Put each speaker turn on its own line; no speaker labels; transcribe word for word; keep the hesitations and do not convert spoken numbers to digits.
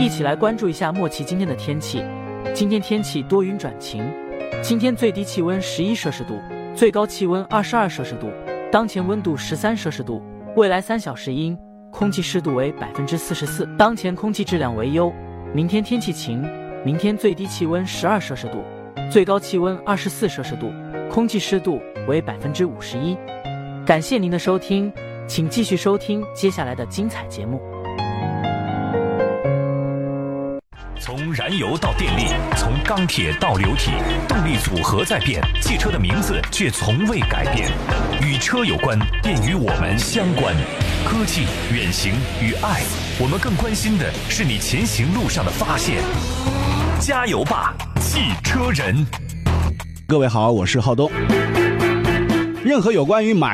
一起来关注一下莫奇今天的天气。今天天气多云转晴，今天最低气温十一摄氏度，最高气温二十二摄氏度，当前温度十三摄氏度，未来三小时阴，空气湿度为百分之四十四，当前空气质量为优。明天天气晴，明天最低气温十二摄氏度，最高气温二十四摄氏度，空气湿度为百分之五十一。感谢您的收听，请继续收听接下来的精彩节目。
从燃油到电力，从钢铁到流体，动力组合在变，汽车的名字却从未改变。与车有关，便与我们相关。科技、远行与爱，我们更关心的是你前行路上的发现。加油吧，汽车人！
各位好，我是浩东。任何有关于买